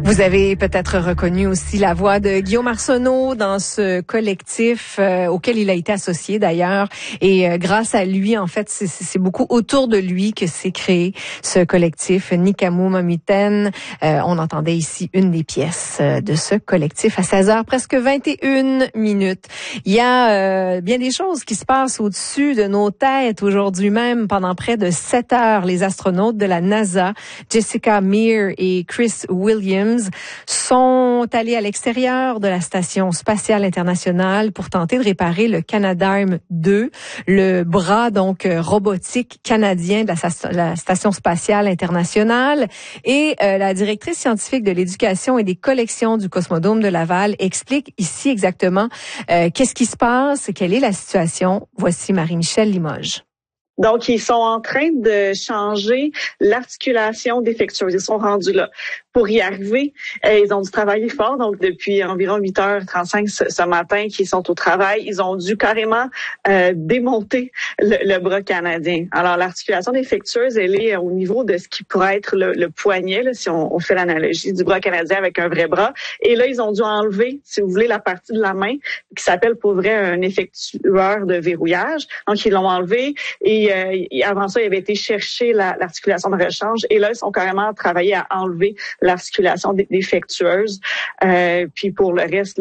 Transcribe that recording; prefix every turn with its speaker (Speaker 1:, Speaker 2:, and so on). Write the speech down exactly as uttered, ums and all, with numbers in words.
Speaker 1: Vous avez peut-être reconnu aussi la voix de Guillaume Arsenault dans ce collectif euh, auquel il a été associé d'ailleurs. Et euh, grâce à lui, en fait, c'est, c'est beaucoup autour de lui que s'est créé ce collectif Nikamu Mamiten. Euh, on entendait ici une des pièces de ce collectif à seize heures, presque vingt et une minutes. Il y a euh, bien des choses qui se passent au-dessus de nos têtes aujourd'hui même. Pendant près de sept heures, les astronautes de la NASA, Jessica Meir et Chris Williams, sont allés à l'extérieur de la Station spatiale internationale pour tenter de réparer le Canadarm deux, le bras donc robotique canadien de la, la Station spatiale internationale. Et euh, la directrice scientifique de l'éducation et des collections du Cosmodome de Laval explique ici exactement euh, qu'est-ce qui se passe, quelle est la situation. Voici Marie-Michèle Limoges.
Speaker 2: Donc, ils sont en train de changer l'articulation défectueuse. Ils sont rendus là. Pour y arriver, euh, ils ont dû travailler fort. Donc, depuis environ huit heures trente-cinq ce, ce matin qu'ils sont au travail, ils ont dû carrément euh, démonter le, le bras canadien. Alors, l'articulation défectueuse, elle est au niveau de ce qui pourrait être le, le poignet, là, si on, on fait l'analogie du bras canadien avec un vrai bras. Et là, ils ont dû enlever, si vous voulez, la partie de la main qui s'appelle pour vrai un effectueur de verrouillage. Donc, ils l'ont enlevé et euh, avant ça, il avait été chercher la, l'articulation de rechange. Et là, ils sont carrément travaillé à enlever l'articulation défectueuse. Euh, puis pour le reste,